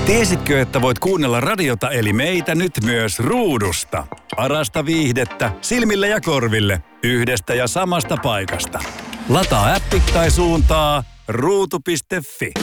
Tiesitkö, että voit kuunnella radiota eli meitä nyt myös ruudusta? Parasta viihdettä silmille ja korville yhdestä ja samasta paikasta. Lataa appi tai suuntaa ruutu.fi.